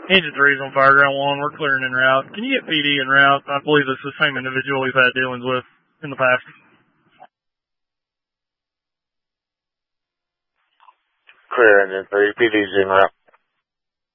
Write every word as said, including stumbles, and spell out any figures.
Engine three's on Fireground one. We're clearing en route. Can you get P D en route? I believe it's the same individual we've had dealings with in the past. Clear engine three. P D's en route.